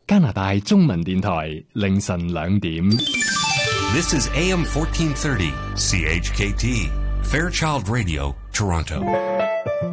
加拿大中文電台凌晨2點。 This is AM 1430 CHKT Fairchild Radio, Toronto.